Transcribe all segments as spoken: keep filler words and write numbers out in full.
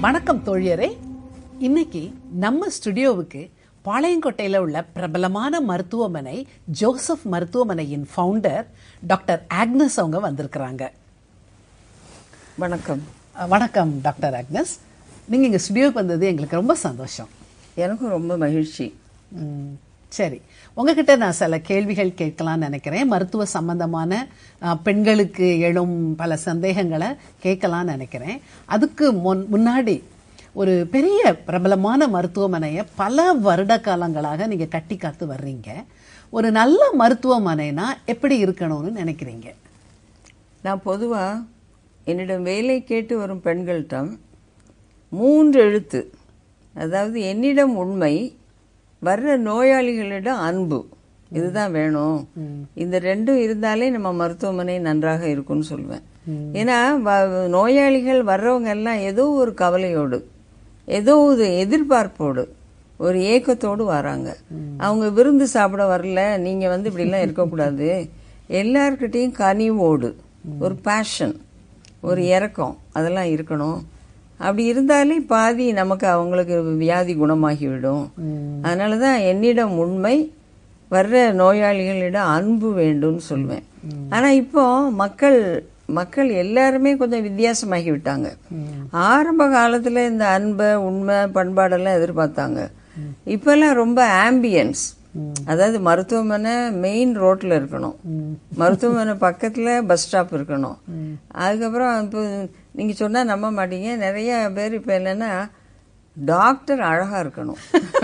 வணக்கம் தோழியரே. இன்னைக்கு நம்ம ஸ்டுடியோவுக்கு பாளையங்கோட்டையில் உள்ள பிரபலமான மருத்துவமனை ஜோசப் மருத்துவமனையின் ஃபவுண்டர் டாக்டர் ஆக்னஸ் அவங்க வந்திருக்கிறாங்க. வணக்கம். வணக்கம் டாக்டர் ஆக்னஸ். நீங்கள் இங்கே ஸ்டுடியோவுக்கு வந்தது எங்களுக்கு ரொம்ப சந்தோஷம். எனக்கும் ரொம்ப மகிழ்ச்சி. சரி, உங்ககிட்ட நான் சில கேள்விகள் கேட்கலாம்னு நினைக்கிறேன். மருத்துவ சம்பந்தமான பெண்களுக்கு எழும் பல சந்தேகங்களை கேட்கலாம்னு நினைக்கிறேன். அதுக்கு முன் முன்னாடி ஒரு பெரிய பிரபலமான மருத்துவமனையை பல வருட காலங்களாக நீங்கள் கட்டி காத்து வர்றீங்க. ஒரு நல்ல மருத்துவமனைனா எப்படி இருக்கணும்னு நினைக்கிறீங்க? நான் பொதுவாக என்னிடம் வேலை கேட்டு வரும் பெண்கள்கிட்ட மூன்று எழுத்து, அதாவது என்னிடம் உண்மை, வர்ற நோயாளிகளிடம் அன்பு, இதுதான் வேணும். இந்த ரெண்டும் இருந்தாலே நம்ம மருத்துவமனை நன்றாக இருக்கும்னு சொல்லுவேன். ஏன்னா நோயாளிகள் வர்றவங்க எல்லாம் ஏதோ ஒரு கவலையோடு, ஏதோ ஒரு எதிர்பார்ப்போடு, ஒரு ஏக்கத்தோடு வராங்க. அவங்க விருந்து சாப்பிட வரல, நீங்க வந்து இப்படிலாம் இருக்கக்கூடாது. எல்லார்கிட்டையும் கனிவோடு, ஒரு பேஷன், ஒரு இரக்கம், அதெல்லாம் இருக்கணும். அப்படி இருந்தாலே பாதி நமக்கு அவங்களுக்கு வியாதி குணமாகிவிடும். அதனாலதான் என்னிடம் உண்மை, வர்ற நோயாளிகளிடம் அன்பு வேண்டும்னு சொல்லுவேன். ஆனா இப்போ மக்கள் மக்கள் எல்லாருமே கொஞ்சம் வித்தியாசமாகி விட்டாங்க. ஆரம்ப காலத்துல இந்த அன்பை, உண்மை, பண்பாடெல்லாம் எதிர்பார்த்தாங்க. இப்பெல்லாம் ரொம்ப ஆம்பியன்ஸ், அதாவது மருத்துவமனை மெயின் ரோட்ல இருக்கணும், மருத்துவமனை பக்கத்துல பஸ் ஸ்டாப் இருக்கணும். அதுக்கப்புறம் இப்போ நீங்க சொன்னா நம்ப மாட்டீங்க, நிறைய பேர் இப்ப என்னன்னா டாக்டர் அழகா இருக்கணும்,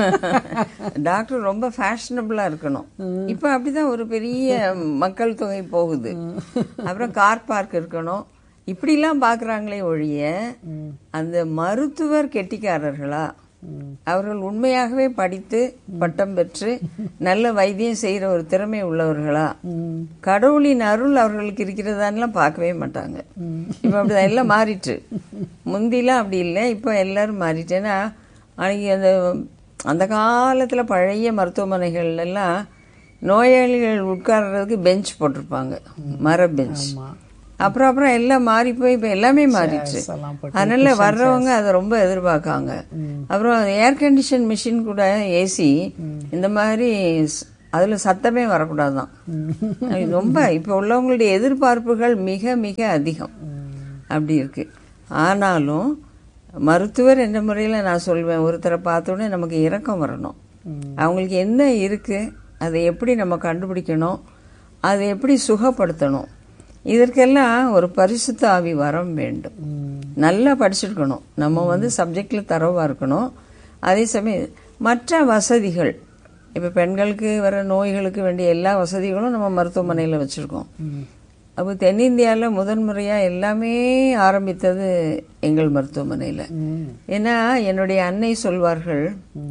டாக்டர் ரொம்ப ஃபேஷனபிளா இருக்கணும். இப்ப அப்படிதான் ஒரு பெரிய மக்கள் தொகை போகுது. அப்புறம் கார் பார்க் இருக்கணும், இப்படிலாம் பாக்குறாங்களே ஒழிய அந்த மருத்துவர் கெட்டிக்காரர்களா, அவர்கள் உண்மையாகவே படித்து பட்டம் பெற்று நல்ல வைத்தியம் செய்யற ஒரு திறமை உள்ளவர்களா, கடவுளின் அருள் அவர்களுக்கு இருக்கிறதான்லாம் பார்க்கவே மாட்டாங்க. இப்ப அப்படிதான் எல்லாம் மாறிட்டு. முந்திலாம் அப்படி இல்லை, இப்ப எல்லாரும் மாறிட்டேன்னா அன்னைக்கு அந்த அந்த காலத்துல பழைய மருத்துவமனைகள் எல்லாம் நோயாளிகள் உட்கார்றதுக்கு பெஞ்ச் போட்டிருப்பாங்க, மர பெஞ்ச். அப்புறம் அப்புறம் எல்லாம் மாறி போய் இப்ப எல்லாமே மாறிடுச்சு. அதனால வர்றவங்க அதை ரொம்ப எதிர்பார்க்காங்க. அப்புறம் ஏர் கண்டிஷன் மிஷின் கூட, ஏசி, இந்த மாதிரி அதுல சத்தமே வரக்கூடாதுதான். ரொம்ப இப்ப உள்ளவங்களுடைய எதிர்பார்ப்புகள் மிக மிக அதிகம். அப்படி இருக்கு. ஆனாலும் மருத்துவர் என்ற முறையில நான் சொல்வேன், ஒருத்தரை பார்த்தோன்னே நமக்கு இரக்கம் வரணும். அவங்களுக்கு என்ன இருக்கு, அதை எப்படி நம்ம கண்டுபிடிக்கணும், அதை எப்படி சுகப்படுத்தணும், இதற்கெல்லாம் ஒரு பரிசுத்த ஆவி வரம் வேண்டும். நல்லா படிச்சிருக்கணும், நம்ம வந்து சப்ஜெக்ட்ல தரவா இருக்கணும். அதே சமயம் மற்ற வசதிகள், இப்ப பெண்களுக்கு வர நோய்களுக்கு வேண்டிய எல்லா வசதிகளும் நம்ம மருத்துவமனையில வச்சிருக்கோம். அப்போ தென்னிந்தியாவில் முதன்முறையா எல்லாமே ஆரம்பித்தது எங்கள் மருத்துவமனையில. ஏன்னா என்னுடைய அன்னை சொல்வார்கள்,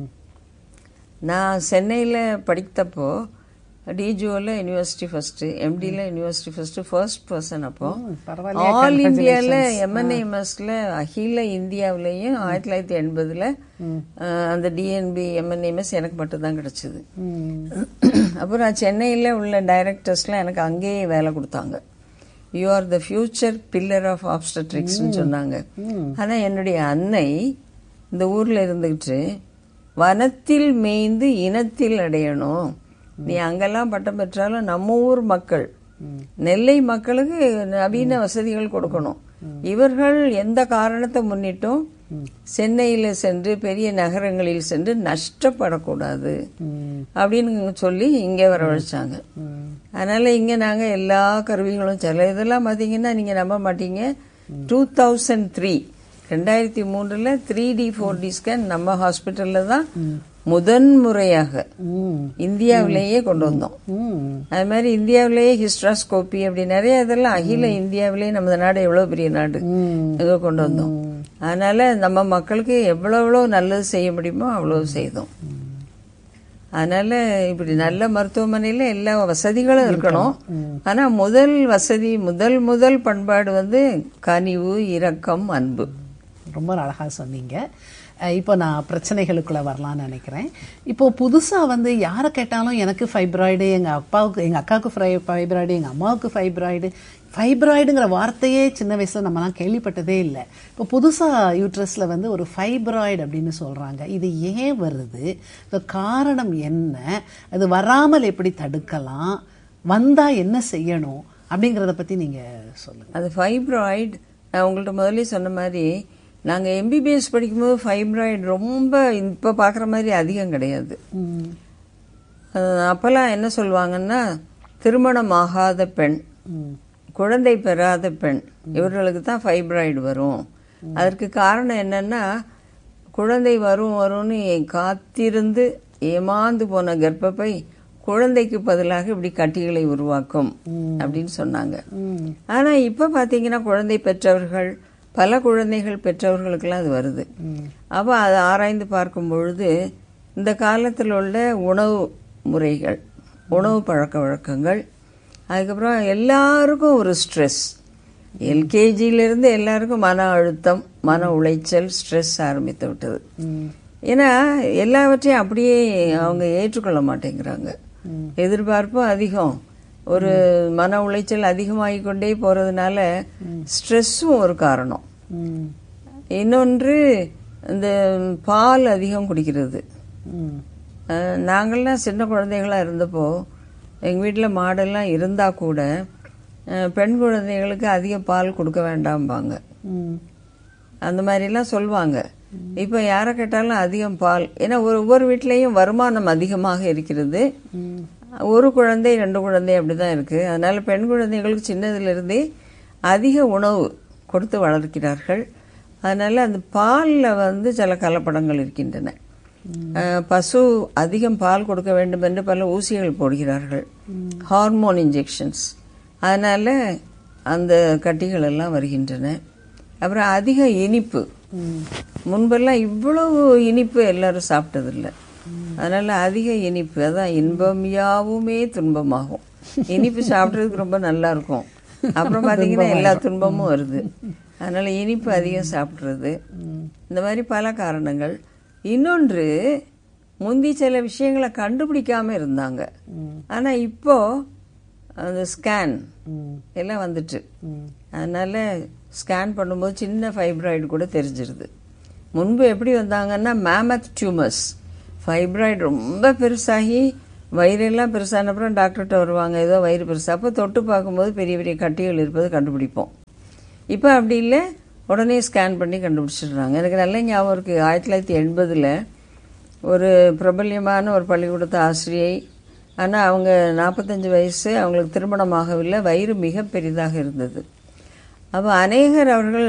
நான் சென்னையில படித்தப்போ டிஜிஓல university first, எம்டில university first, first person. அப்போ ஆல் இந்தியால எம்என்ஏஎம்எஸ்ல அகில இந்தியாவிலையும் ஆயிரத்தி தொள்ளாயிரத்தி எண்பதுல அந்த டிஎன்பி எம்என்ஏஎம்எஸ் எனக்கு மட்டும் தான் கிடைச்சது. அப்புறம் நான் சென்னையில உள்ள டைரக்டர்ஸ்லாம் எனக்கு அங்கேயே வேலை கொடுத்தாங்க. You are the future pillar of ஆப்ஸ்டட்ரிக்ஸ் சொன்னாங்க. ஆனா என்னுடைய அன்னை இந்த ஊர்ல இருந்துகிட்டு, வனத்தில் மேய்ந்து இனத்தில் அடையணும், நீ அங்கெல்லாம் பட்டம் பெற்றாலும் நம்ம ஊர் மக்கள், நெல்லை மக்களுக்கு நவீன வசதிகள் கொடுக்கணும். இவர்கள் எந்த காரணத்தை முன்னிட்டும் சென்னையில சென்று பெரிய நகரங்களில் சென்று நஷ்டப்படக்கூடாது அப்படின்னு சொல்லி இங்க வரவழைச்சாங்க. அதனால இங்க நாங்க எல்லா கருவிகளும், சில இதெல்லாம் பாத்தீங்கன்னா நீங்க நம்ப மாட்டீங்க, டூ தௌசண்ட் த்ரீ ரெண்டாயிரத்தி மூன்றுல three D four T scan நம்ம ஹாஸ்பிட்டல்ல தான் முதன் முறையாக இந்தியாவிலேயே கொண்டு வந்தோம். அது மாதிரி இந்தியாவிலேயே ஹிஸ்ட்ராஸ்கோபி, அப்படி நிறைய இதெல்லாம் அகில இந்தியாவிலேயே, நம்ம நாடு எவ்வளவு பெரிய நாடு, எங்க கொண்டு வந்தோம். அதனால நம்ம மக்களுக்கு எவ்வளவு எவ்வளவு நல்லது செய்ய முடியுமோ அவ்வளவு செய்தோம். அதனால இப்படி நல்ல மருத்துவமனையில எல்லா வசதிகளும் இருக்கணும். ஆனா முதல் வசதி, முதல் முதல் பண்பாடு வந்து கனிவு, இரக்கம், அன்பு. ரொம்ப அழகா சொன்னீங்க. இப்போ நான் பிரச்சனைகளுக்குள்ள வரலாம்னு நினைக்கிறேன். இப்போ புதுசா வந்து யாரை கேட்டாலும் எனக்கு ஃபைப்ராய்டு, எங்க அப்பாவுக்கு, எங்க அக்காவுக்கு ஃபைப்ராய்டு, எங்க அம்மாவுக்கு ஃபைப்ராய்டு, ஃபைப்ராய்டுங்கிற வார்த்தையே சின்ன வயசுல நம்மலாம் கேள்விப்பட்டதே இல்லை. இப்போ புதுசா யூட்ரஸ்ல வந்து ஒரு ஃபைப்ராய்டு அப்படின்னு சொல்றாங்க. இது ஏன் வருது, காரணம் என்ன, அது வராமல் எப்படி தடுக்கலாம், வந்தா என்ன செய்யணும் அப்படிங்கறத பத்தி நீங்க சொல்லுங்க. அது ஃபைப்ராய்டு நான் உங்கள்ட்ட முதல்ல சொன்ன மாதிரி நாங்கள் எம்பிபிஎஸ் படிக்கும்போது ஃபைப்ராய்டு ரொம்ப இப்போ பார்க்குற மாதிரி அதிகம் கிடையாது. அப்போல்லாம் என்ன சொல்லுவாங்கன்னா, திருமணம் ஆகாத பெண், குழந்தை பெறாத பெண், இவர்களுக்கு தான் ஃபைப்ராய்டு வரும். அதற்கு காரணம் என்னன்னா, குழந்தை வரும் வரும்னு காத்திருந்து ஏமாந்து போன கர்ப்பப்பை குழந்தைக்கு பதிலாக இப்படி கட்டிகளை உருவாக்கும் அப்படின்னு சொன்னாங்க. ஆனா இப்ப பாத்தீங்கன்னா குழந்தை பெற்றவர்கள், பல குழந்தைகள் பெற்றவர்களுக்கெல்லாம் அது வருது. அப்ப அதை ஆராய்ந்து பார்க்கும் பொழுது இந்த காலத்தில் உள்ள உணவு முறைகள், உணவு பழக்க வழக்கங்கள், அதுக்கப்புறம் எல்லாருக்கும் ஒரு ஸ்ட்ரெஸ், எல்கேஜியிலிருந்து எல்லாருக்கும் மன அழுத்தம், மன உளைச்சல், ஸ்ட்ரெஸ் ஆரம்பித்து விட்டது. ஏன்னா எல்லாவற்றையும் அப்படியே அவங்க ஏற்றுக்கொள்ள மாட்டேங்கிறாங்க. எதிர்பார்ப்பும் அதிகம், ஒரு மன உளைச்சல் அதிகமாகிக் கொண்டே போறதுனால ஸ்ட்ரெஸ்ஸும் ஒரு காரணம். இன்னொன்று இந்த பால் அதிகம் குடிக்கிறது. நாங்கள்லாம் சின்ன குழந்தைகளா இருந்தப்போ எங்கள் வீட்டில் மாடெல்லாம் இருந்தால் கூட பெண் குழந்தைகளுக்கு அதிக பால் கொடுக்க வேண்டாம்பாங்க, அந்த மாதிரிலாம் சொல்லுவாங்க. இப்போ யாரை கேட்டாலும் அதிகம் பால், ஏன்னா ஒவ்வொரு வீட்லேயும் வருமானம் அதிகமாக இருக்கிறது. ஒரு குழந்தை ரெண்டு குழந்தை அப்படிதான் இருக்கு. அதனால பெண் குழந்தைகளுக்கு சின்னதிலிருந்தே அதிக உணவு கொடுத்து வளர்க்கிறார்கள். அதனால அந்த பாலில் வந்து சில கலப்படங்கள் இருக்கின்றன. பசு அதிகம் பால் கொடுக்க வேண்டும் என்று பல ஊசிகள் போடுகிறார்கள், ஹார்மோன் இன்ஜெக்ஷன்ஸ். அதனால அந்த கட்டிகள் எல்லாம் வருகின்றன. அப்புறம் அதிக இனிப்பு, முன்பெல்லாம் இவ்வளவு இனிப்பு எல்லாரும் சாப்பிட்டதில்லை. அதனால அதிக இனிப்பு, அதான் இன்பம் யாவுமே துன்பமாகும். இனிப்பு சாப்பிட்றதுக்கு ரொம்ப நல்லா இருக்கும், அப்புறம் பாத்தீங்கன்னா எல்லா துன்பமும் வருது. அதனால இனிப்பு அதிகம் சாப்பிட்றது, இந்த மாதிரி பல காரணங்கள். இன்னொன்று, முந்தி சில விஷயங்களை கண்டுபிடிக்காம இருந்தாங்க. ஆனா இப்போ அந்த ஸ்கேன் எல்லாம் வந்துட்டு, அதனால ஸ்கேன் பண்ணும்போது சின்ன ஃபைப்ராய்டு கூட தெரிஞ்சிருது. முன்பு எப்படி வந்தாங்கன்னா மேமத் டியூமர்ஸ், ஃபைப்ராய்டு ரொம்ப பெருசாகி வயிறெல்லாம் பெருசான அப்புறம் டாக்டர்கிட்ட வருவாங்க, ஏதோ வயிறு பெருசா, அப்போ தொட்டு பார்க்கும்போது பெரிய பெரிய கட்டிகள் இருப்பது கண்டுபிடிப்போம். இப்போ அப்படி இல்லை, உடனே ஸ்கேன் பண்ணி கண்டுபிடிச்சிடுறாங்க. எனக்கு நல்ல ஞாபகம் இருக்கு, ஆயிரத்தி தொள்ளாயிரத்தி எண்பதுல ஒரு பிரபல்யமான ஒரு பள்ளிக்கூடத்து ஆசிரியை, ஆனால் அவங்க நாற்பத்தஞ்சு வயசு, அவங்களுக்கு திருமணமாகவில்லை, வயிறு மிக பெரிதாக இருந்தது. அப்போ அநேகர் அவர்கள்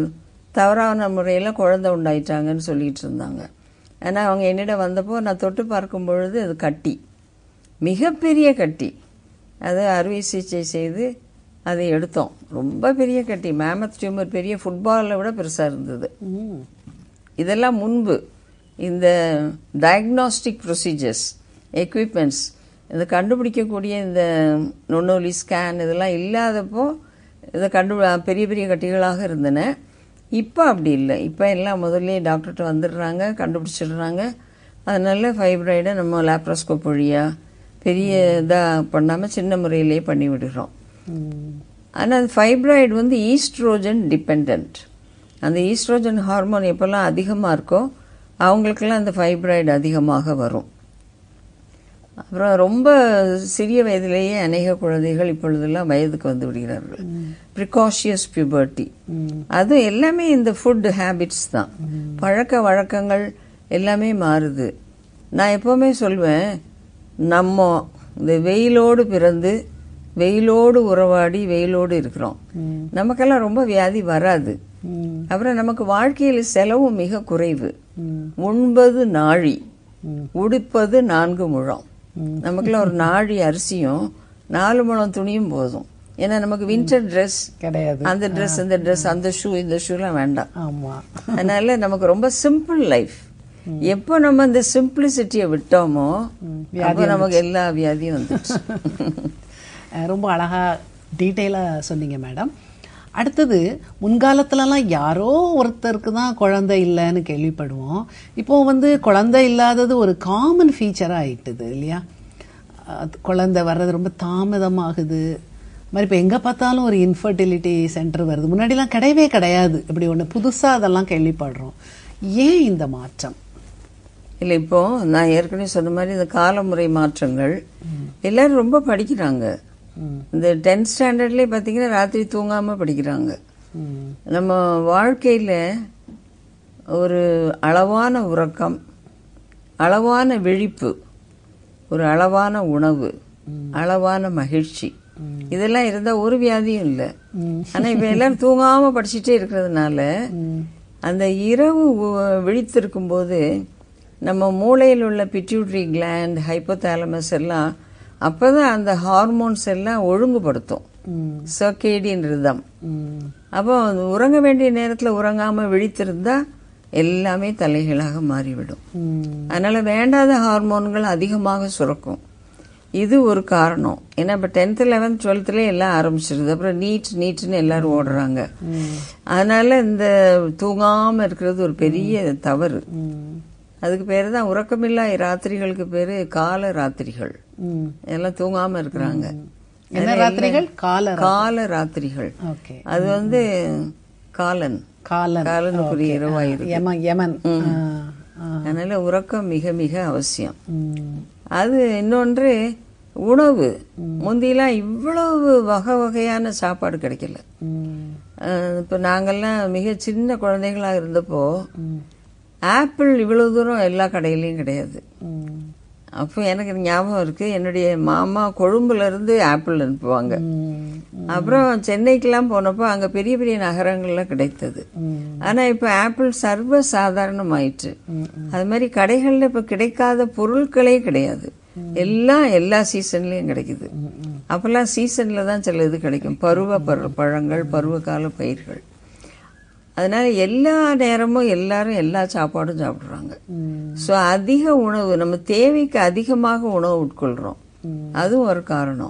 தவறான முறையில் குழந்தை உண்டாயிட்டாங்கன்னு சொல்லிட்டு இருந்தாங்க. ஆனால் அவங்க என்னிடம் வந்தப்போ நான் தொட்டு பார்க்கும் பொழுது அது கட்டி, மிகப்பெரிய கட்டி. அதை அறுவை சிகிச்சை செய்து அதை எடுத்தோம். ரொம்ப பெரிய கட்டி, மேமத் டியூமர், பெரிய ஃபுட்பாலை விட பெருசாக இருந்தது. இதெல்லாம் முன்பு இந்த டயக்னாஸ்டிக் ப்ரொசீஜர்ஸ், எக்யூப்மெண்ட்ஸ், இதை கண்டுபிடிக்கக்கூடிய இந்த நுண்ணொலி ஸ்கேன் இதெல்லாம் இல்லாதப்போ இதை கண்டு பெரிய பெரிய கட்டிகளாக இருந்தன. இப்போ அப்படி இல்லை, இப்போ எல்லாம் முதல்ல டாக்டர்கிட்ட வந்துடுறாங்க, கண்டுபிடிச்சிடுறாங்க. அதனால ஃபைப்ராய்டை நம்ம லேப்ரோஸ்கோப் வழியாக பெரிய இதாக பண்ணாமல் சின்ன முறையிலே பண்ணி விடுறோம். ஆனால் அந்த ஃபைப்ராய்டு வந்து ஈஸ்ட்ரோஜன் டிபெண்ட். அந்த ஈஸ்ட்ரோஜன் ஹார்மோன் எப்போல்லாம் அதிகமாக இருக்கோ அவங்களுக்கெல்லாம் அந்த ஃபைப்ராய்டு அதிகமாக வரும். அப்புறம் ரொம்ப சிறிய வயதிலேயே அநேக குழந்தைகள் இப்பொழுதெல்லாம் வயதுக்கு வந்து விடுகிறார்கள், ப்ரிகாஷியஸ் பியூபர்ட்டி. அது எல்லாமே இந்த ஃபுட் ஹேபிட்ஸ் தான், பழக்க வழக்கங்கள் எல்லாமே மாறுது. நான் எப்பவுமே சொல்வேன், நம்ம இந்த வெயிலோடு பிறந்து வெயிலோடு உறவாடி வெயிலோடு இருக்கிறோம், நமக்கெல்லாம் ரொம்ப வியாதி வராது. அப்புறம் நமக்கு வாழ்க்கையில் செலவும் மிக குறைவு. உண்பது நாழி, உடுப்பது நான்கு முழம். நமக்குள்ள ஒரு நாழி அரிசியும் நாலு முழம் துணியும் போதும். ஏன்னா நமக்கு வின்டர் ட்ரெஸ் கிடையாது, அந்த ட்ரெஸ் இந்த ட்ரெஸ் அந்த ஷூ இந்த ஷூலாம் வேண்டாம். அதனால நமக்கு ரொம்ப சிம்பிள் லைஃப். எப்போ நம்ம இந்த சிம்பிளிசிட்டியை விட்டோமோ அப்போ நமக்கு எல்லா வியாதியும் வந்துச்சு. ரொம்ப அழகா டீட்டெயிலா சொன்னீங்க மேடம். அடுத்தது, முன்காலத்துலலாம் யாரோ ஒருத்தருக்கு தான் குழந்தை இல்லைன்னு கேள்விப்படுவோம். இப்போ வந்து குழந்தை இல்லாதது ஒரு காமன் ஃபீச்சராக ஆயிட்டுது இல்லையா? குழந்தை வர்றது ரொம்ப தாமதமாகுது. மாதிரி இப்போ எங்கே பார்த்தாலும் ஒரு இன்ஃபர்டிலிட்டி சென்டர் வருது. முன்னாடிலாம் கிடையவே கிடையாது இப்படி ஒன்று, புதுசாக அதெல்லாம் கேள்விப்படுறோம். ஏன் இந்த மாற்றம்? இல்லை, இப்போ நான் ஏற்கனவே சொன்ன மாதிரி இந்த காலமுறை மாற்றங்கள், எல்லாரும் ரொம்ப படிக்கிறாங்க. இந்த டென்த் ஸ்டாண்டர்ட்லேயே பார்த்தீங்கன்னா ராத்திரி தூங்காமல் படிக்கிறாங்க. நம்ம வாழ்க்கையில் ஒரு அளவான உறக்கம், அளவான விழிப்பு, ஒரு அளவான உணவு, அளவான மகிழ்ச்சி, இதெல்லாம் இருந்தால் ஒரு வியாதியும் இல்லை. ஆனால் இப்போ எல்லாரும் தூங்காமல் படிச்சுட்டே இருக்கிறதுனால அந்த இரவு விழித்திருக்கும் போது நம்ம மூளையில் உள்ள பிட்யூட்டரி கிளாண்ட், ஹைப்போதாலமஸ் எல்லாம் அப்போதான் அந்த ஹார்மோன்ஸ் எல்லாம் ஒழுங்குபடுத்தும், சர்க்கேடியன் ரிதம். அப்போ உறங்க வேண்டிய நேரத்தில் உறங்காமல் விழித்திருந்தா எல்லாமே தலைகளாக மாறிவிடும். அதனால வேண்டாத ஹார்மோன்கள் அதிகமாக சுரக்கும். இது ஒரு காரணம். ஏன்னா இப்போ டென்த்து லெவன்த் டுவெல்த்ல எல்லாம் ஆரம்பிச்சிருது. அப்புறம் நீட் நீட்னு எல்லாரும் ஓடுறாங்க. அதனால இந்த தூங்காமல் இருக்கிறது ஒரு பெரிய தவறு. அதுக்கு பேரு தான் உறக்கமில்லா ராத்திரிகளுக்கு பேரு கால ராத்திரிகள். எல்லாம் தூங்காம இருக்கிறாங்க. கால ராத்திரிகள். அது வந்து காலன் காலனுக்குரிய இரவாயிருக்கு. அதனால உறக்கம் மிக மிக அவசியம். அது இன்னொன்று உணவு. முந்தியெல்லாம் இவ்வளவு வகை வகையான சாப்பாடு கிடைக்கல. இப்ப நாங்கெல்லாம் மிக சின்ன குழந்தைகளா இருந்தப்போ ஆப்பிள் இவ்வளவு தூரம் எல்லா கடையிலயும் கிடையாது. அப்போ எனக்கு ஞாபகம் இருக்கு, என்னுடைய மாமா கொழும்புல இருந்து ஆப்பிள் அனுப்புவாங்க. அப்புறம் சென்னைக்கெல்லாம் போனப்போ அங்க பெரிய பெரிய நகரங்கள்ல கிடைத்தது. ஆனா இப்ப ஆப்பிள் சர்வ சாதாரணம் ஆயிற்று. அது மாதிரி கடைகள்ல இப்ப கிடைக்காத பொருட்களே கிடையாது. எல்லாம் எல்லா சீசன்லயும் கிடைக்குது. அப்பெல்லாம் சீசன்ல தான் சில இது கிடைக்கும், பருவ பழங்கள், பருவ கால பயிர்கள். அதனால எல்லா நேரமும் எல்லாரும் எல்லா சாப்பாடும் சாப்பிடுறாங்க. ஸோ அதிக உணவு, நம்ம தேவைக்கு அதிகமாக உணவு உட்கொள்றோம். அதுவும் ஒரு காரணம்.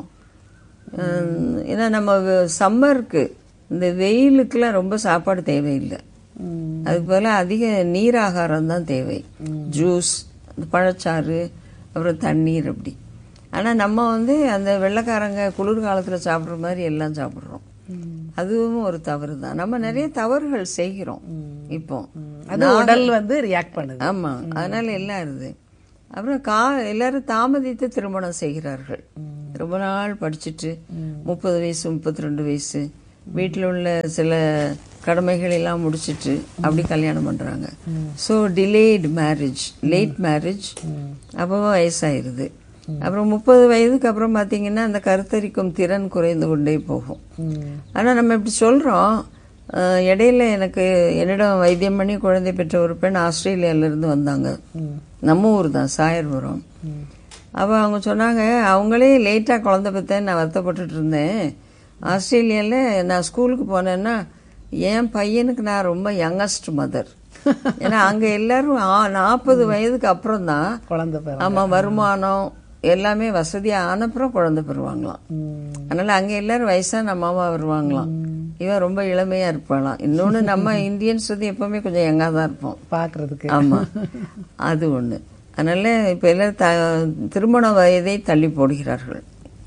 ஏன்னா நம்ம சம்மருக்கு இந்த வெயிலுக்குலாம் ரொம்ப சாப்பாடு தேவையில்லை. அதுக்கு போல அதிக நீராகாரம் தான் தேவை. ஜூஸ், பழச்சாறு, அப்புறம் தண்ணீர், அப்படி. ஆனால் நம்ம வந்து அந்த வெள்ளைக்காரங்க குளிர்காலத்தில் சாப்பிட்ற மாதிரி எல்லாம் சாப்பிட்றோம். அதுவும் ஒரு தவறு தான். நம்ம நிறைய தவறுகள் செய்கிறோம் இப்போ. அது உடல் வந்து ரியாக்ட் பண்ணுது. ஆமா, அதனால எல்லாம் இருது. அப்புறம் கா எல்லாரும் தாமதித்து திருமணம் செய்கிறார்கள். ரொம்ப நாள் படிச்சுட்டு முப்பது வயசு முப்பத்தி ரெண்டு வயசு வீட்டில் உள்ள சில கடமைகள் எல்லாம் முடிச்சிட்டு அப்படி கல்யாணம் பண்றாங்க. So delayed marriage, late marriage. அப்போ வயசாயிருது. அப்புறம் முப்பது வயதுக்கு அப்புறம் பாத்தீங்கன்னா அந்த கருத்தரிக்கும் திறன் குறைந்து கொண்டே போகும். ஆனா நம்ம இப்படி சொல்றோம். இடையில எனக்கு என்னிடம் வைத்தியம் பண்ணி குழந்தை பெற்ற ஒரு பெண் ஆஸ்திரேலியால இருந்து வந்தாங்க. நம்ம ஊர் தான், சாயர்புரம். அப்ப அவங்க சொன்னாங்க, அவங்களே லேட்டா குழந்தை பெற்றேன்னு நான் வருத்தப்பட்டுட்டு இருந்தேன். ஆஸ்திரேலியால நான் ஸ்கூலுக்கு போனேன்னா என் பையனுக்கு நான் ரொம்ப யங்கஸ்ட் மதர். ஏன்னா அங்க எல்லாரும் நாற்பது வயதுக்கு அப்புறம் தான் குழந்தை. ஆமா, வருமானம் எல்லாமே வசதியா ஆனப்புறம் குழந்தை பெறுவாங்களாம். அதனால அங்க எல்லாரும் வயசான அம்மாவா வருவாங்களாம். இவன் ரொம்ப இளமையா இருப்பாளாம். இன்னொன்னு, நம்ம இந்தியன்ஸ் வந்து எப்பவுமே கொஞ்சம் யங்கா தான் இருப்போம் பாக்குறதுக்கு. ஆமா, அது ஒண்ணு. அதனால இப்ப எல்லாரும் திருமண வயதை தள்ளி போடுகிறார்கள்.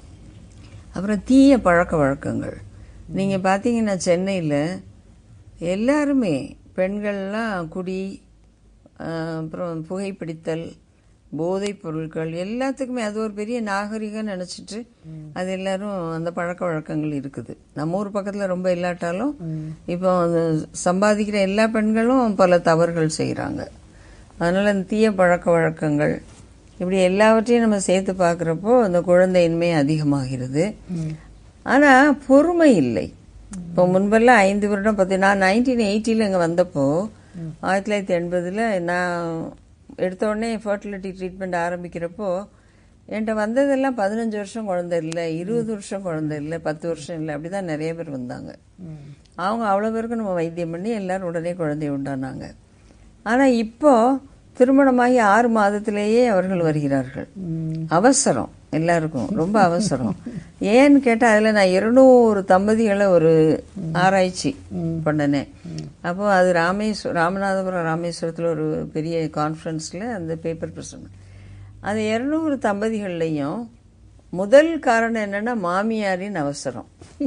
அப்புறம் தீய பழக்க வழக்கங்கள். நீங்க பாத்தீங்கன்னா சென்னையில எல்லாருமே பெண்கள்லாம் குடி, அப்புறம் புகைப்பிடித்தல், போதைப் பொருட்கள், எல்லாத்துக்குமே அது ஒரு பெரிய நாகரிகம் நினைச்சிட்டு அது எல்லாரும் அந்த பழக்க வழக்கங்கள் இருக்குது. நம்ம ஊர் பக்கத்துல ரொம்ப இல்லாட்டாலும் இப்போ சம்பாதிக்கிற எல்லா பெண்களும் பல தவறுகள் செய்யறாங்க. அதனால இந்த தீய பழக்க வழக்கங்கள் இப்படி எல்லாவற்றையும் நம்ம சேர்த்து பாக்குறப்போ அந்த குழந்தையின்மை அதிகமாகிறது. ஆனா பொறுமை இல்லை. இப்போ முன்பெல்லாம் ஐந்து வருடம் பத்து, நான் நைன்டீன் எயிட்டில இங்க வந்தப்போ ஆயிரத்தி தொள்ளாயிரத்தி எண்பதுல நான் எடுத்த உடனே ஃபர்டிலிட்டி ட்ரீட்மெண்ட் ஆரம்பிக்கிறப்போ என்கிட்ட வந்ததெல்லாம் பதினஞ்சு வருஷம் குழந்தை இல்லை, இருபது வருஷம் குழந்தை இல்லை, பத்து வருஷம் இல்லை, அப்படிதான் நிறைய பேர் வந்தாங்க. அவங்க அவ்வளோ பேருக்கு நம்ம வைத்தியம் பண்ணி எல்லாரும் உடனே குழந்தைய உண்டானாங்க. ஆனா இப்போ திருமணமாகி ஆறு மாதத்திலேயே அவர்கள் வருகிறார்கள். அவசரம், எல்லாருக்கும் ரொம்ப அவசரம். ஏன்னு கேட்டா அதுல நான் இருநூறு தம்பதிகளை ஒரு ஆராய்ச்சி பண்ணனேன். அப்போ அது ராமேஸ்வரம், ராமநாதபுரம் ராமேஸ்வரத்துல ஒரு பெரிய கான்ஃபரன்ஸ்ல அந்த பேப்பர் பிரசன்ட். அது இருநூறு தம்பதிகள்லையும் முதல் காரணம் என்னன்னா மாமியாரின் அவசரம்.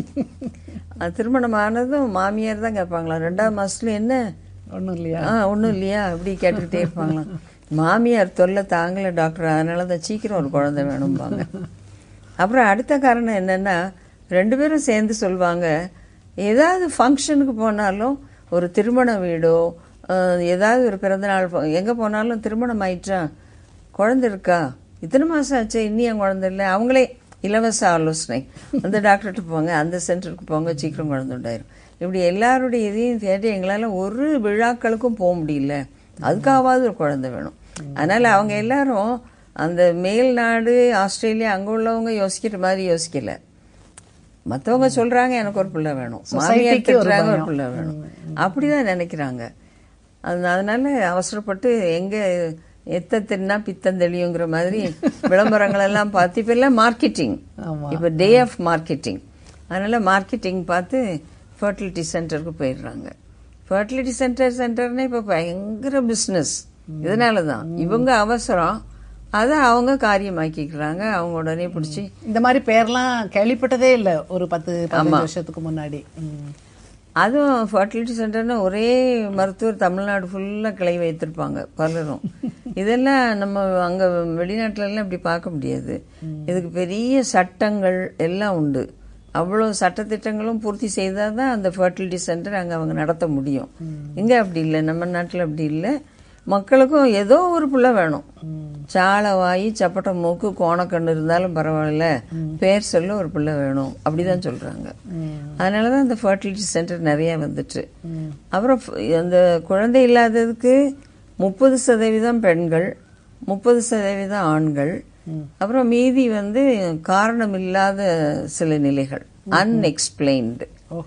திருமணம் ஆனதும் மாமியார் தான் கேட்பாங்களா, ரெண்டாவது மாசத்துல என்ன ஒன்றும் இல்லையா ஆ ஒன்றும் இல்லையா அப்படி கேட்டுக்கிட்டே இருப்பாங்களாம். மாமியார் தொல்லை தாங்கல டாக்டர், அதனால தான் சீக்கிரம் ஒரு குழந்தை வேணும்பாங்க. அப்புறம் அடுத்த காரணம் என்னன்னா, ரெண்டு பேரும் சேர்ந்து சொல்லுவாங்க, ஏதாவது ஃபங்க்ஷனுக்கு போனாலும், ஒரு திருமண வீடோ ஏதாவது ஒரு பிறந்தநாள் எங்கே போனாலும், திருமணம் ஆயிட்டா, குழந்தை இருக்கா, இத்தனை மாதம் ஆச்சு இன்னும் என் குழந்தை இல்லை, அவங்களே இலவச ஆலோசனை, அந்த டாக்டர்கிட்ட போங்க, அந்த சென்டருக்கு போங்க, சீக்கிரம் குழந்தை உண்டாயிரும். இப்படி எல்லாருடைய இதையும் கேட்டு எங்களால் ஒரு விழாக்களுக்கும் போக முடியல, அதுக்காவது ஒரு குழந்தை வேணும். அதனால அவங்க எல்லாரும் அந்த மேல் நாடு ஆஸ்திரேலியா அங்கே உள்ளவங்க யோசிக்கிற மாதிரி யோசிக்கல. மற்றவங்க சொல்றாங்க எனக்கு ஒரு பிள்ளை வேணும், மாமியார் திட்டுறாங்க ஒரு பிள்ளை வேணும், அப்படிதான் நினைக்கிறாங்க. அதனால அவசரப்பட்டு எங்க எத்த தின்னா பித்தம் தெளியுங்கிற மாதிரி விளம்பரங்கள் எல்லாம் பார்த்து, இப்ப எல்லாம் மார்க்கெட்டிங், இப்ப டே ஆஃப் மார்க்கெட்டிங், அதனால மார்க்கெட்டிங் பார்த்து ஃபர்டிலிட்டி சென்டருக்கு போயிடுறாங்க. ஃபர்டிலிட்டி சென்டர் சென்டர்னே இப்ப பயங்கர பிசினஸ். இதனாலதான் இவங்க அவசரம், அதை அவங்க காரியமாக்கிக்கிறாங்க. அவங்க உடனே பிடிச்சி இந்த மாதிரி பேர்லாம் கேள்விப்பட்டதே இல்லை ஒரு பத்து பதினஞ்சு வருஷத்துக்கு முன்னாடி. அதுவும் ஃபர்டிலிட்டி சென்டர்னு ஒரே மருத்துவர் தமிழ்நாடு ஃபுல்லா கிளை வைத்திருப்பாங்க பலரும். இதெல்லாம் நம்ம அங்க வெளிநாட்டுல எல்லாம் இப்படி பார்க்க முடியாது. இதுக்கு பெரிய சட்டங்கள் எல்லாம் உண்டு. அவ்வளவு சட்டத்திட்டங்களும் பூர்த்தி செய்தாதான் அந்த ஃபர்டிலிட்டி சென்டர் அங்க அவங்க நடத்த முடியும். இங்க அப்படி இல்லை, நம்ம நாட்டுல அப்படி இல்லை. மக்களுக்கும் ஏதோ ஒரு பிள்ளை வேணும், சாலை வாயி சப்பட்ட மூக்கு கோணக்கண்ணு இருந்தாலும் பரவாயில்ல, பேர் சொல்ல ஒரு பிள்ளை வேணும், அப்படிதான் சொல்றாங்க. அதனாலதான் இந்த ஃபர்டிலிட்டி சென்டர் நிறைய வந்துட்டு. அப்புறம் அந்த குழந்தை இல்லாததுக்கு முப்பது சதவீதம் பெண்கள், முப்பது சதவீதம் ஆண்கள், அப்புறம் மீதி வந்து காரணம் இல்லாத சில நிலைகள், அன்எக்ஸ்பிளைன்டு.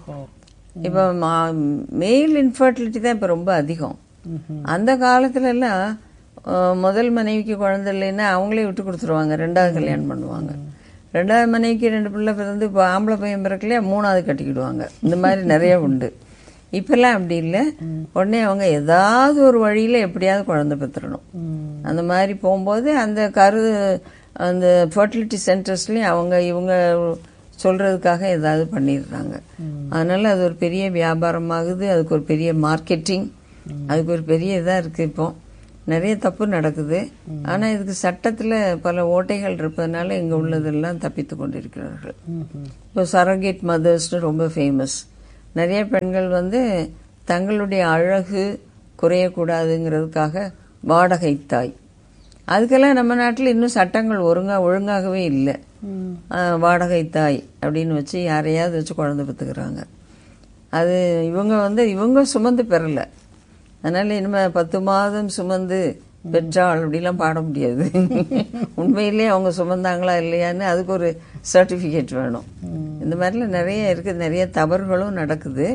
இப்ப மேல் இன்ஃபர்டிலிட்டி தான் இப்ப ரொம்ப அதிகம். அந்த காலத்துல எல்லாம் முதல் மனைவிக்கு குழந்தை இல்லைன்னா அவங்களே விட்டு கொடுத்துருவாங்க, ரெண்டாவது கல்யாணம் பண்ணுவாங்க. ரெண்டாவது மனைவிக்கு ரெண்டு பிள்ளை பிறந்து இப்போ ஆம்பளை பையன் பிறக்கலையா மூணாவது கட்டிக்கிடுவாங்க. இந்த மாதிரி நிறைய உண்டு. இப்பெல்லாம் அப்படி இல்லை, உடனே அவங்க ஏதாவது ஒரு வழியில எப்படியாவது குழந்தை பெற்றுடணும். அந்த மாதிரி போகும்போது அந்த கரு அந்த ஃபர்டிலிட்டி சென்டர்ஸ்லயும் அவங்க இவங்க சொல்றதுக்காக ஏதாவது பண்ணிடுறாங்க. அதனால அது ஒரு பெரிய வியாபாரமாகுது, அதுக்கு ஒரு பெரிய மார்க்கெட்டிங், அதுக்கு ஒரு பெரிய இதா இருக்கு. இப்போ நிறைய தப்பு நடக்குது. ஆனா இதுக்கு சட்டத்துல பல ஓட்டைகள் இருப்பதனால இங்க உள்ளதெல்லாம் தப்பித்து கொண்டிருக்கிறார்கள். இப்போ சரகேட் மதர்ஸ் ரொம்ப ஃபேமஸ். நிறைய பெண்கள் வந்து தங்களுடைய அழகு குறையக்கூடாதுங்கிறதுக்காக வாடகை தாய், அதுக்கெல்லாம் நம்ம நாட்டில் இன்னும் சட்டங்கள் ஒழுங்கா ஒழுங்காகவே இல்லை. வாடகை தாய் அப்படின்னு வச்சு யாரையாவது வச்சு குழந்தை பெற்றுக்கிறாங்க. அது இவங்க வந்து இவங்க சுமந்து பெறல, அதனால இனிமே பத்து மாதம் சுமந்து பெற்றாள் அப்படிலாம் பாட முடியாது. உண்மையிலேயே அவங்க சுமந்தாங்களா இல்லையான்னு அதுக்கு ஒரு சர்டிபிகேட் வேணும். இந்த மாதிரிலாம் நிறைய இருக்கு, நிறைய தவறுகளும் நடக்குது.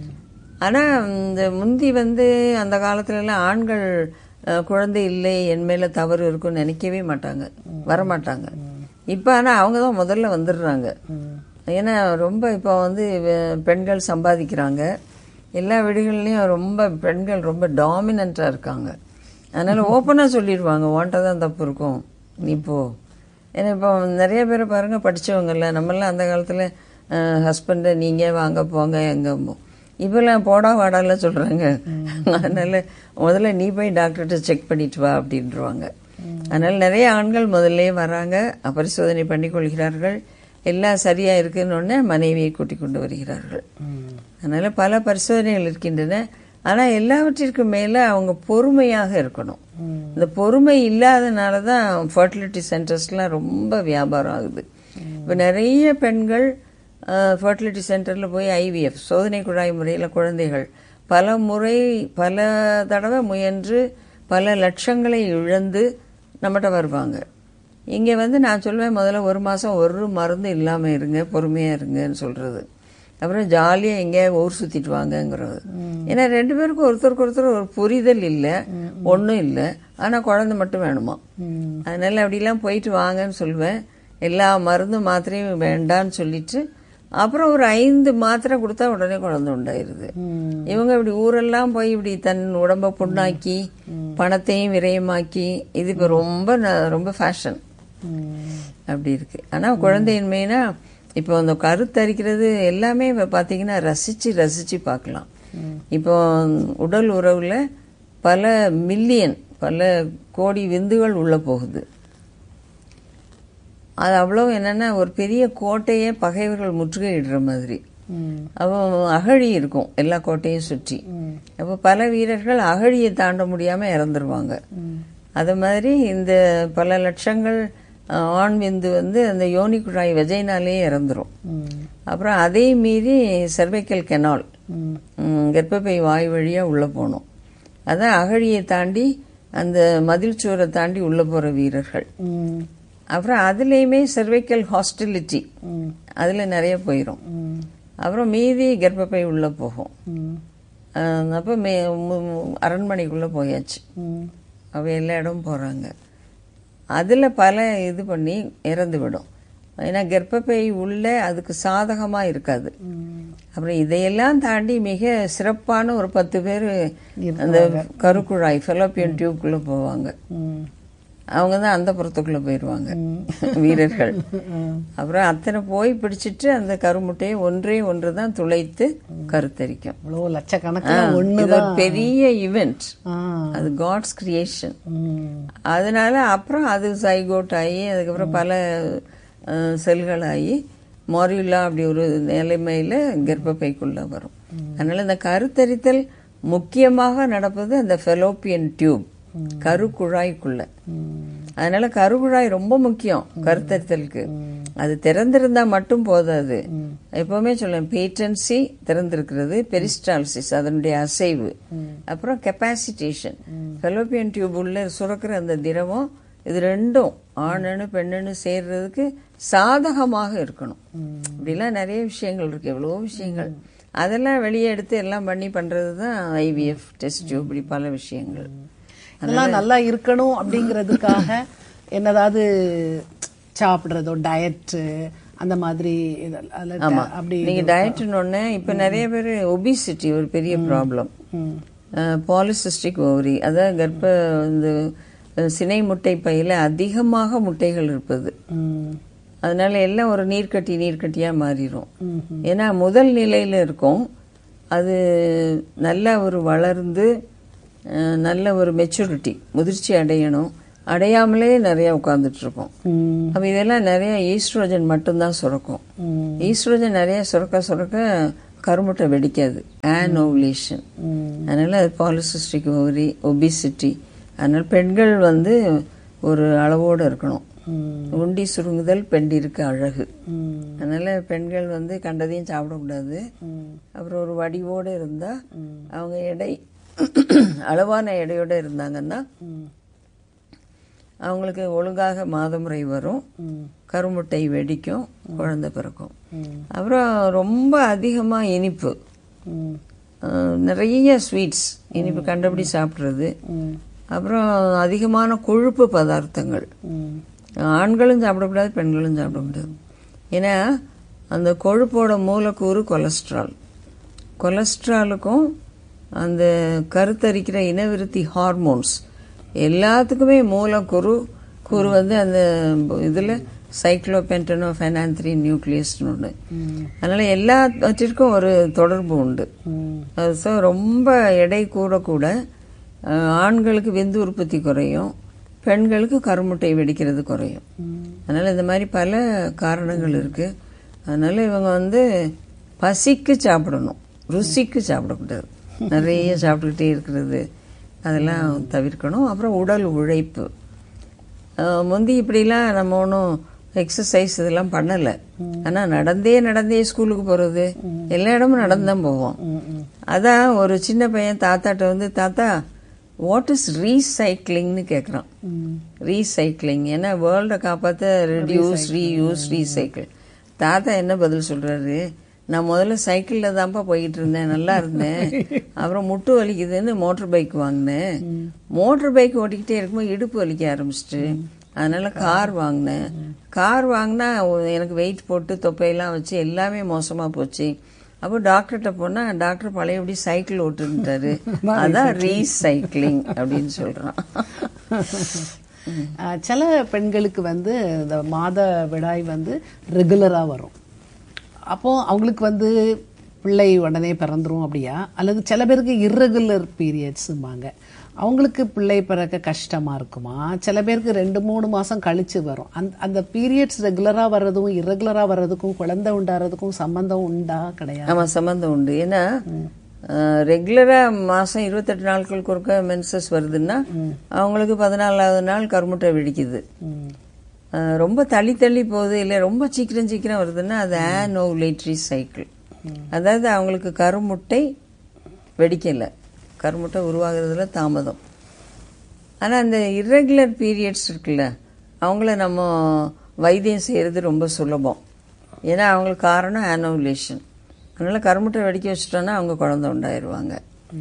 ஆனா இந்த முந்தி வந்து அந்த காலத்துல எல்லாம் ஆண்கள் குழந்தை இல்லை என் மேல தவறு இருக்குன்னு நினைக்கவே மாட்டாங்க, வரமாட்டாங்க. இப்ப ஆனா அவங்கதான் முதல்ல வந்துடுறாங்க. ஏன்னா ரொம்ப இப்ப வந்து பெண்கள் சம்பாதிக்கிறாங்க, எல்லா வீடுகள்லயும் ரொம்ப பெண்கள் ரொம்ப டாமினண்டா இருக்காங்க. அதனால ஓப்பனா சொல்லிடுவாங்க, உன்கிட்ட தான் தப்பு இருக்கும் நீ போ. ஏன்னா இப்போ நிறைய பேரை பாருங்க படிச்சவங்கல்ல, நம்மளாம் அந்த காலத்துல ஹஸ்பண்ட நீங்க வாங்க போங்க எங்க இப்பெல்லாம் போடா வாடால சொல்றாங்க. அதனால முதல்ல நீ போய் டாக்டர்கிட்ட செக் பண்ணிட்டு வா அப்படின்றாங்க. அதனால நிறைய ஆண்கள் முதல்ல வராங்க, பரிசோதனை பண்ணி கொள்கிறார்கள், எல்லாம் சரியா இருக்குன்னு மனைவியை கூட்டிக் கொண்டு வருகிறார்கள். அதனால பல பரிசோதனைகள் இருக்கின்றன. ஆனா எல்லாவற்றிற்கும் மேல அவங்க பொறுமையாக இருக்கணும். இந்த பொறுமை இல்லாதனாலதான் ஃபர்டிலிட்டி சென்டர்ஸ்லாம் ரொம்ப வியாபாரம் ஆகுது. இப்ப நிறைய பெண்கள் ஃபர்டிலிட்டி சென்டர்ல போய் ஐவிஎஃப் சோதனை குழாய் முறையில குழந்தைகள் பல முறை பல தடவை முயன்று பல லட்சங்களை இழந்து நம்மகிட்ட வருவாங்க. இங்க வந்து நான் சொல்வேன், முதல்ல ஒரு மாசம் ஒரு மருந்து இல்லாம இருங்க, பொறுமையா இருங்கன்னு சொல்றது. அப்புறம் ஜாலியா எங்க ஊர் சுத்திட்டு வாங்கங்கிறது. ஏன்னா ரெண்டு பேருக்கும் ஒருத்தருக்கு ஒருத்தர் ஒரு புரிதல் இல்லை, ஒன்னும் இல்லை, ஆனா குழந்தை மட்டும் வேணுமா. அதனால அப்படிலாம் போயிட்டு வாங்கன்னு சொல்லுவேன். எல்லா மருந்து மாத்திரையும் வேண்டான்னு சொல்லிட்டு அப்புறம் ஒரு ஐந்து மாத்திரை கொடுத்தா உடனே குழந்தை உண்டாயிருது. இவங்க இப்படி ஊரெல்லாம் போய் இப்படி தன் உடம்ப புண்ணாக்கி பணத்தையும் விரயமாக்கி, இது இப்ப ரொம்ப ரொம்ப ஃபேஷன். அப்படி இருக்கு. ஆனா குழந்தையின்மைனா இப்போ அந்த கருத்தரிக்கிறது எல்லாமே பாத்தீங்கன்னா ரசிச்சு ரசிச்சு பார்க்கலாம். இப்போ உடல் உறவுல பல மில்லியன் பல கோடி விந்துகள் உள்ள போகுது. அது அவ்வளவு என்னன்னா ஒரு பெரிய கோட்டையே பகைவர்கள் முற்றுகையிடுற மாதிரி. அப்போ அகழி இருக்கும் எல்லா கோட்டையும் சுற்றி. அப்போ பல வீரர்கள் அகழியை தாண்ட முடியாம இறந்துருவாங்க. அது மாதிரி இந்த பல லட்சங்கள் ஆண் விந்து வந்து அந்த யோனி குழாய் வெஜைனாலே இறந்துரும். அப்புறம் அதே மீறி செர்வைக்கல் கெனால் கர்ப்பப்பை வாய் வழியா உள்ள போனோம். அதான் அகழியை தாண்டி அந்த மதில் சுவரை தாண்டி உள்ள போற வீரர்கள். அப்புறம் அதுலயுமே செர்வைக்கல் ஹாஸ்டிலிட்டி அதுல நிறைய போயிரும். அப்புறம் மீதி கர்ப்பப்பை உள்ள போகும். அப்ப அரண்மனைக்குள்ள போயாச்சு. அவ எல்லா இடமும் போறாங்க. அதுல பல இது பண்ணி இறந்து விடும். ஏன்னா கர்ப்பப்பை உள்ள அதுக்கு சாதகமா இருக்காது. அப்புறம் இதையெல்லாம் தாண்டி மிக சிறப்பான ஒரு பத்து பேர் அந்த கருக்குழாய் ஃபெலோப்பியன் டியூப்குள்ள போவாங்க. அவங்க தான் அந்த புறத்துக்குள்ள போயிடுவாங்க வீரர்கள். அப்புறம் அத்தனை போய் பிடிச்சிட்டு அந்த கருமுட்டையை ஒன்றே ஒன்று தான் துளைத்து கருத்தரிக்கும். லட்சக்கணக்கான பெரிய ஈவென்ட் அது, காட்ஸ் கிரியேஷன். அதனால அப்புறம் அது சைகோட் ஆகி அதுக்கப்புறம் பல செல்கள் ஆகி மொரியுலா அப்படி ஒரு நிலைமையில கர்ப்பப்பைக்குள்ள வரும். அதனால இந்த கருத்தரித்தல் முக்கியமாக நடப்பது அந்த ஃபெலோப்பியன் டியூப் கருக்குழாய்க்குள்ள. அதனால கருக்குழாய் ரொம்ப முக்கியம் கருத்தரித்தலுக்கு. அது திறந்திருந்தா மட்டும் போதாது. எப்பவுமே சொல்லுவேன், பேட்டன்சி திறந்திருக்கிறது, பெரிஸ்டால்சிஸ் அதனுடைய அசைவு, அப்புறம் கெப்பாசிட்டேஷன். ஃபெலோப்பியன் டியூப் உள்ள சுரக்கிற அந்த திரவம், இது ரெண்டும் ஆணனு பெண்ணனு சேர்றதுக்கு சாதகமாக இருக்கணும். இப்படிலாம் நிறைய விஷயங்கள் இருக்கு, எவ்வளவோ விஷயங்கள். அதெல்லாம் வெளியே எடுத்து எல்லாம் பண்ணி பண்றதுதான் ஐவிஎஃப் டெஸ்ட் டியூப், இப்படி பல விஷயங்கள். அதெல்லாம் நல்லா இருக்கணும் அப்படிங்கறதுக்காக என்னதாவது சாப்பிடுறதோ டயட் அந்த மாதிரி. நீங்க டயட்னு இப்ப நிறைய பேர் ஒபிசிட்டி ஒரு பெரிய ப்ராப்ளம். பாலிசிஸ்டிக் ஓவரி, அதாவது கர்ப்ப இந்த சினை முட்டை பையில அதிகமாக முட்டைகள் இருப்பது. அதனால எல்லாம் ஒரு நீர்க்கட்டி நீர்க்கட்டியா மாறிடும். ஏன்னா முதல் நிலையில இருக்கும், அது நல்லா ஒரு வளர்ந்து நல்ல ஒரு மெச்சூரிட்டி முதிர்ச்சி அடையணும், அடையாமலே நிறைய உட்கார்ந்துட்டு இருக்கோம். அப்ப இதெல்லாம் நிறைய ஈஸ்ட்ரோஜன் மட்டும்தான் சுரக்கும். ஈஸ்ட்ரோஜன் நிறைய சுரக்க சுரக்க கருமுட்டை வெடிக்காது, ஆனோவுலேஷன். அதனால அது பாலிசிஸ்டிக் ஓவரி, ஒபிசிட்டி. அதனால பெண்கள் வந்து ஒரு அளவோடு இருக்கணும். உண்டி சுருங்குதல் பெண்டிருக்கு அழகு. அதனால பெண்கள் வந்து கண்டதையும் சாப்பிடக்கூடாது. அப்புறம் ஒரு வடிவோடு இருந்தா, அவங்க எடை அளவான எடையோட இருந்தாங்கன்னா அவங்களுக்கு ஒழுங்காக மாதமுறை வரும், கருமுட்டை வெடிக்கும், குழந்தை பிறக்கும். அப்புறம் ரொம்ப அதிகமா இனிப்பு, நிறைய ஸ்வீட்ஸ், இனிப்பு கண்டபடி சாப்பிடுறது. அப்புறம் அதிகமான கொழுப்பு பதார்த்தங்கள் ஆண்களும் சாப்பிடக்கூடாது, பெண்களும் சாப்பிடக்கூடாது. ஏன்னா அந்த கொழுப்போட மூலக்கூறு கொலஸ்ட்ரால். கொலஸ்ட்ராலுக்கும் அந்த கருத்தரிக்கிற இனவிருத்தி ஹார்மோன்ஸ் எல்லாத்துக்குமே மூலக்கூறு கூறு வந்து அந்த இதுல சைக்ளோபென்டனோ ஃபெனான்த்ரின் நியூக்ளியஸ்னு ஒன்று. அதனால எல்லாவற்றிற்கும் ஒரு தொடர்பு உண்டு. ஸோ ரொம்ப எடை கூட கூட ஆண்களுக்கு விந்து உற்பத்தி குறையும், பெண்களுக்கு கருமுட்டை வெடிக்கிறது குறையும். அதனால இந்த மாதிரி பல காரணங்கள் இருக்கு. அதனால இவங்க வந்து பசிக்கு சாப்பிடணும், ருசிக்கு சாப்பிடக்கூடாது. நிறைய சாப்பிட்டுக்கிட்டே இருக்கிறது அதெல்லாம் தவிர்க்கணும். அப்புறம் உடல் உழைப்பு, முந்தி இப்படிலாம் நம்ம ஒன்றும் எக்ஸசைஸ் இதெல்லாம் பண்ணலை. ஆனால் நடந்தே நடந்தே ஸ்கூலுக்கு போகிறது, எல்லா இடமும் நடந்துதான் போவோம். அதான் ஒரு சின்ன பையன் தாத்தாட்ட வந்து, தாத்தா வாட் இஸ் ரீசைக்கிளிங்னு கேட்குறான். ரீசைக்கிளிங், ஏன்னா வேர்ல்டை காப்பாற்ற ரெடியூஸ் ரீயூஸ் ரீசைக்கிள். தாத்தா என்ன பதில் சொல்றாரு, நான் முதல்ல சைக்கிள்ல தான்ப்பா போயிட்டு இருந்தேன், நல்லா இருந்தேன். அப்புறம் முட்டு வலிக்குதுன்னு மோட்டர் பைக் வாங்கினேன். மோட்டர் பைக் ஓட்டிக்கிட்டே இருக்கும்போது இடுப்பு வலிக்க ஆரம்பிச்சிட்டு, அதனால கார் வாங்கினேன். கார் வாங்கினா எனக்கு வெயிட் போட்டு தொப்பையெல்லாம் வச்சு எல்லாமே மோசமா போச்சு. அப்போ டாக்டர்கிட்ட போனா டாக்டர் பழையபடி சைக்கிள் ஓட்டுட்டாரு. அதான் ரீசைக்கிளிங் அப்படின்னு சொல்றான். சில பெண்களுக்கு வந்து இந்த மாத விடாய் வந்து ரெகுலரா வரும். அப்போ அவங்களுக்கு வந்து பிள்ளை உடனே பிறந்துரும் அப்படியா, அல்லது சில பேருக்கு இர்ரெகுலர் பீரியட்ஸும்பாங்க, அவங்களுக்கு பிள்ளை பிறக்க கஷ்டமா இருக்குமா? சில பேருக்கு ரெண்டு மூணு மாசம் கழிச்சு வரும். அந்த அந்த பீரியட்ஸ் ரெகுலரா வர்றதும் இர்ரெகுலரா வர்றதுக்கும் குழந்தை உண்டாறதுக்கும் சம்பந்தம் உண்டா? கிடையாது. ஆமா, சம்பந்தம் உண்டு. ஏன்னா ரெகுலரா மாசம் இருபத்தெட்டு நாட்களுக்கு ஒருக்க மென்சஸ் வருதுன்னா அவங்களுக்கு பதினாலாவது நாள் கருமுட்டை வெடிக்குது. ரொம்ப தள்ளி தள்ளி போகுது, இல்லை ரொம்ப சீக்கிரம் சீக்கிரம் வருதுன்னா அது ஆனோவுலேட்டரி சைக்கிள். அதாவது அவங்களுக்கு கருமுட்டை வெடிக்கல, கருமுட்டை உருவாகிறதுல தாமதம். ஆனால் அந்த இர்ரெகுலர் பீரியட்ஸ் இருக்குல்ல, அவங்கள நம்ம வைத்தியம் செய்கிறது ரொம்ப சுலபம். ஏன்னா அவங்களுக்கு காரணம் ஆனோவுலேஷன். அதனால கருமுட்டை வெடிக்க வச்சுட்டோன்னா அவங்க குழந்தை உண்டாயிருவாங்க.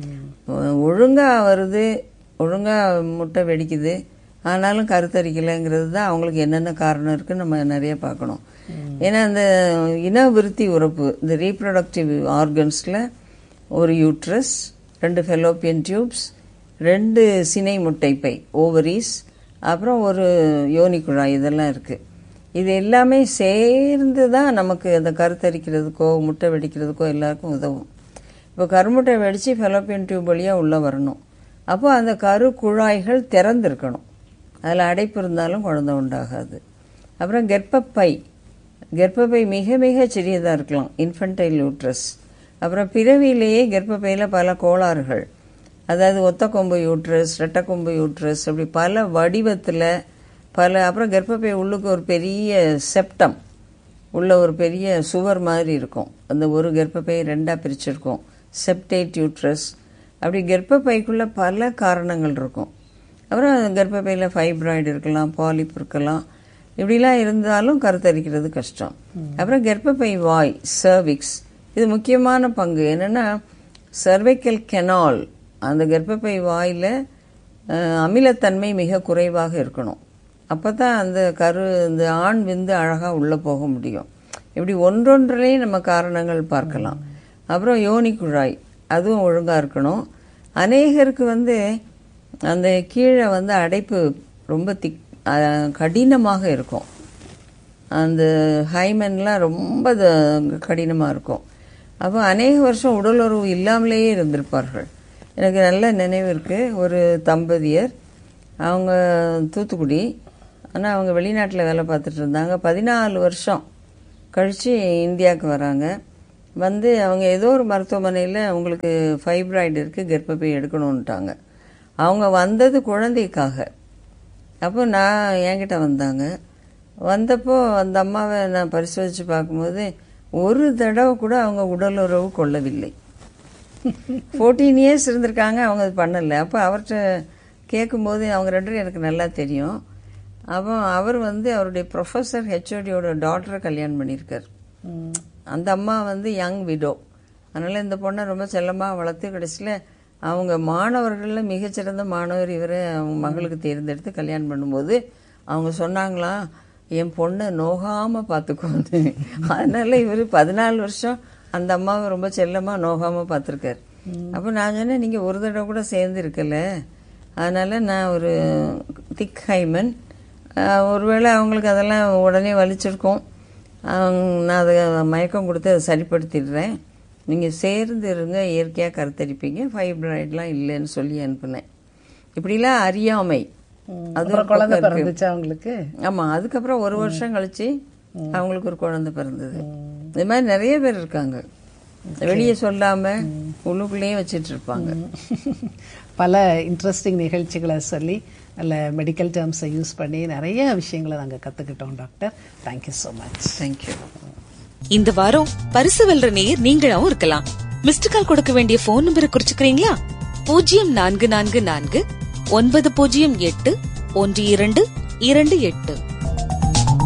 ஒழுங்கா வருது, ஒழுங்கா முட்டை வெடிக்குது, ஆனாலும் கருத்தரிக்கலைங்கிறது தான் அவங்களுக்கு என்னென்ன காரணம் இருக்குன்னு நம்ம நிறைய பார்க்கணும். ஏன்னா அந்த இனவிருத்தி உறுப்பு, இந்த ரீப்ரொடக்டிவ் ஆர்கன்ஸில் ஒரு யூட்ரஸ், ரெண்டு ஃபெலோப்பியன் டியூப்ஸ், ரெண்டு சினை முட்டைப்பை ஓவரீஸ், அப்புறம் ஒரு யோனி குழாய், இதெல்லாம் இருக்குது. இது எல்லாமே சேர்ந்து தான் நமக்கு அந்த கருத்தரிக்கிறதுக்கோ முட்டை வெடிக்கிறதுக்கோ எல்லாருக்கும் உதவும். இப்போ கருமுட்டை வெடித்து ஃபெலோப்பியன் டியூப் வழியாக உள்ளே வரணும். அப்போ அந்த கரு குழாய்கள் திறந்திருக்கணும், அதில் அடைப்பு இருந்தாலும் குழந்தை உண்டாகாது. அப்புறம் கர்ப்பப்பை, கர்ப்பப்பை மிக மிக சிறியதாக இருக்கலாம், இன்ஃபன்டைல் யூட்ரஸ். அப்புறம் பிறவியிலேயே கர்ப்பப்பையில் பல கோளாறுகள், அதாவது ஒத்த கொம்பு யூட்ரஸ், ரெட்டக்கொம்பு யூட்ரஸ், அப்படி பல வடிவத்தில் பல. அப்புறம் கர்ப்பப்பை உள்ளுக்கு ஒரு பெரிய செப்டம் உள்ள ஒரு பெரிய சுவர் மாதிரி இருக்கும், அந்த ஒரு கர்ப்பப்பை ரெண்டாக பிரிச்சிருக்கும், செப்டேட் யூட்ரஸ். அப்படி கர்ப்பப்பைக்குள்ளே பல காரணங்கள் இருக்கும். அப்புறம் கர்ப்பப்பையில் ஃபைப்ராய்டு இருக்கலாம், பாலிப் இருக்கலாம், இப்படிலாம் இருந்தாலும் கருத்தரிக்கிறது கஷ்டம். அப்புறம் கர்ப்பப்பை வாய், சர்விக்ஸ், இது முக்கியமான பங்கு. என்னென்னா சர்வைக்கல் கெனால், அந்த கர்ப்பப்பை வாயில் அமிலத்தன்மை மிக குறைவாக இருக்கணும். அப்போ தான் அந்த கரு இந்த ஆண் விந்து அழகாக உள்ளே போக முடியும். இப்படி ஒன்றொன்றிலேயும் நம்ம காரணங்கள் பார்க்கலாம். அப்புறம் யோனி குழாய், அதுவும் ஒழுங்காக இருக்கணும். அநேகருக்கு வந்து அந்த கீழே வந்து அடைப்பு ரொம்ப திக் கடினமாக இருக்கும், அந்த ஹைமன்லாம் ரொம்ப கடினமாக இருக்கும். அப்போ அநேக வருஷம் உடலுறவு இல்லாமலேயே இருந்திருப்பார்கள். எனக்கு நல்ல நினைவு இருக்குது, ஒரு தம்பதியர், அவங்க தூத்துக்குடி, ஆனால் அவங்க வெளிநாட்டில் வேலை பார்த்துட்டு இருந்தாங்க. பதினாலு வருஷம் கழித்து இந்தியாவுக்கு வராங்க. வந்து அவங்க ஏதோ ஒரு மருத்துவமனையில் அவங்களுக்கு ஃபைப்ராய்டு இருக்குது, கர்ப்பப்பை எடுக்கணுன்ட்டாங்க. அவங்க வந்தது குழந்தைக்காக. அப்போ நான் என்கிட்ட வந்தாங்க. வந்தப்போ அந்த அம்மாவை நான் பரிசோதித்து பார்க்கும்போது ஒரு தடவை கூட அவங்க உடலுறவு கொள்ளவில்லை. ஃபோர்டீன் இயர்ஸ் இருந்திருக்காங்க, அவங்க அது பண்ணலை. அப்போ அவர்கிட்ட கேட்கும்போது அவங்க ரெண்டும் எனக்கு நல்லா தெரியும். அப்போ அவர் வந்து அவருடைய ப்ரொஃபஸர் ஹெச்ஓடியோட டாக்டரை கல்யாணம் பண்ணியிருக்கார். அந்த அம்மா வந்து யங் விடோ, அதனால் இந்த பொண்ணை ரொம்ப செல்லமாக வளர்த்து கடைசியில் அவங்க மாணவர்களில் மிகச்சிறந்த மாணவர் இவரை அவங்க மகளுக்கு தேர்ந்தெடுத்து கல்யாணம் பண்ணும்போது அவங்க சொன்னாங்களாம், என் பொண்ணை நோகாமல் பார்த்துக்கோன்னு. அதனால இவர் பதினாலு வருஷம் அந்த அம்மாவை ரொம்ப செல்லமாக நோகாமல் பார்த்துருக்கார். அப்போ நான் சொன்னேன், நீங்கள் ஒரு தடவை கூட சேர்ந்து இருக்கல, அதனால் நான் ஒரு திக் ஹைமன், ஒருவேளை அவங்களுக்கு அதெல்லாம் உடனே வலிச்சிருக்கோம், நான் அதை மயக்கம் கொடுத்து அதை சரிப்படுத்திடுறேன், நீங்கள் சேர்ந்து இருங்க, இயற்கையாக கருத்தரிப்பீங்க, ஃபைப்ராய்டெலாம் இல்லைன்னு சொல்லி அனுப்புனேன். இப்படிலாம் அறியாமை, அது குழந்தை பிறந்துச்சு அவங்களுக்கு. ஆமாம், அதுக்கப்புறம் ஒரு வருஷம் கழிச்சு அவங்களுக்கு ஒரு குழந்தை பிறந்தது. இது மாதிரி நிறைய பேர் இருக்காங்க, வெளியே சொல்லாம உள்ளுக்குள்ளேயே வச்சிட்டு இருப்பாங்க. பல இன்ட்ரெஸ்டிங் நிகழ்ச்சிகளை சொல்லி நல்ல மெடிக்கல் டேர்ம்ஸை யூஸ் பண்ணி நிறைய விஷயங்களை நாங்கள் கற்றுக்கிட்டோம் doctor. Thank you so much. Thank you. இந்த வாரம் பரிசு வெல்ற நேயர் நீங்களாவும் இருக்கலாம். மிஸ்டு கால் கொடுக்க வேண்டிய போன் நம்பரை குறிச்சுக்கிறீங்களா? பூஜ்ஜியம் நான்கு நான்கு நான்கு ஒன்பது பூஜ்ஜியம் எட்டு ஒன்று இரண்டு இரண்டு எட்டு.